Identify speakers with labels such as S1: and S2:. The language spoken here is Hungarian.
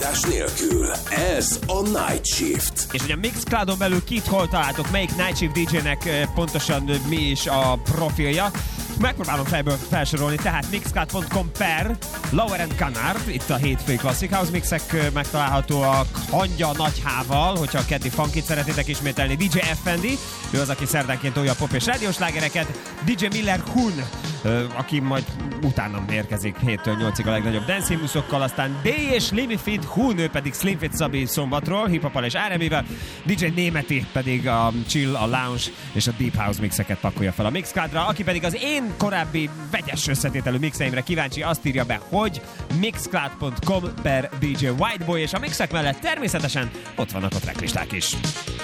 S1: válogatás nélkül. Ez a Night Shift.
S2: És ugye a Mixcloudon belül kit hol találtok, melyik Night Shift DJ-nek pontosan mi is a profilja. Megpróbálom fejből felsorolni, tehát mixcloud.com per Lower and Canard, itt a hétfői Classic House mixek megtalálhatóak hangya nagy H-val, hogyha a keddi funkit szeretnétek ismételni, DJ FND, ő az, aki szerdánként tolja a pop és rádiós lágereket, DJ Miller Hun, aki majd utána érkezik 7-től 8-ig a legnagyobb dance himnuszokkal, aztán D és Limifid Hun, ő pedig Slimfit Szabi szombatról, hip-hopal és R&B-vel, DJ Németi pedig a chill, a lounge és a deep house mixeket pakolja fel a Mixcloudra, aki pedig az én korábbi vegyes összetételű mixeimre kíváncsi, azt írja be, hogy mixcloud.com per DJ Whiteboy, és a mixek mellett természetesen ott vannak a tracklisták is.